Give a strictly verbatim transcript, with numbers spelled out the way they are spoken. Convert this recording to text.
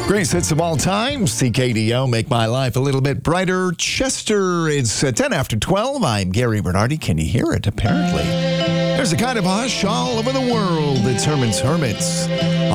Greatest hits of all time, C K D O, Make My Life a Little Bit Brighter. Chester, it's uh, ten after twelve. I'm Gary Bernardi. Can you hear it? Apparently. There's a kind of hush all over the world. It's Herman's Hermits.